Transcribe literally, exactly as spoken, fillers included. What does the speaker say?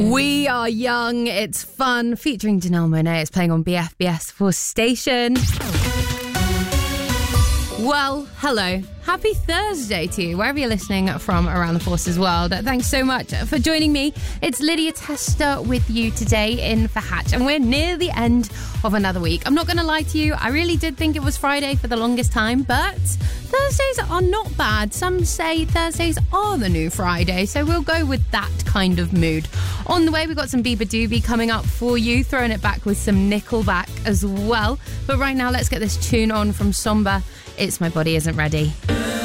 We Are Young, it's fun, featuring Janelle Monáe. It's playing on B F B S four Station. Well, hello. Happy Thursday to you, wherever you're listening from around the Forces world. Thanks so much for joining me. It's Lydia Tester with you today in for Hatch, and we're near the end of another week. I'm not going to lie to you, I really did think it was Friday for the longest time, but Thursdays are not bad. Some say Thursdays are the new Friday, so we'll go with that kind of mood. On the way, we've got some Bieber Doobie coming up for you, throwing it back with some Nickelback as well. But right now, let's get this tune on from Somber. It's My Body Isn't Ready.